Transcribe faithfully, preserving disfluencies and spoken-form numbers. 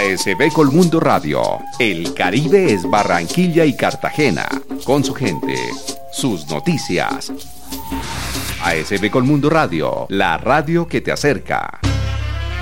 S B Colmundo Radio. El Caribe es Barranquilla y Cartagena. Con su gente, sus noticias. A S B Colmundo Radio, la radio que te acerca.